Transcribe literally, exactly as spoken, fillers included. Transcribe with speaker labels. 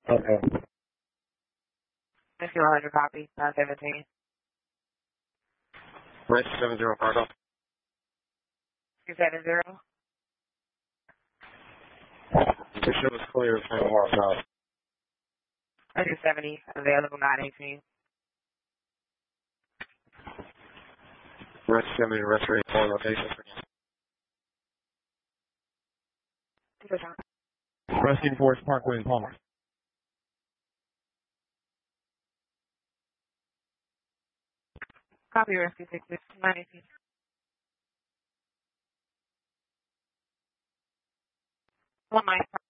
Speaker 1: Okay.
Speaker 2: If you want your copy, nine seventeen.
Speaker 1: Right, seven zero Fargo.
Speaker 2: two seven zero.
Speaker 1: The ship is clear from the Wharf House.
Speaker 2: two seventy, available nine eighteen.
Speaker 1: Right, seventy, restoration, four locations.
Speaker 3: Resting Forest Parkway in Palmer.
Speaker 2: Copy rescue six six nine eighteen. One nine.